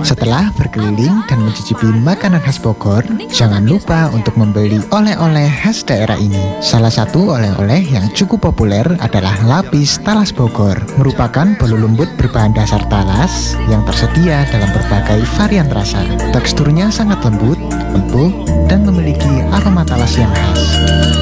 Setelah berkeliling dan mencicipi makanan khas Bogor, jangan lupa untuk membeli oleh-oleh khas daerah ini. Salah satu oleh-oleh yang cukup populer adalah lapis talas Bogor, merupakan bolu lembut berbahan dasar talas yang tersedia dalam berbagai varian rasa. Teksturnya sangat lembut, empuk, dan memiliki aroma talas yang khas.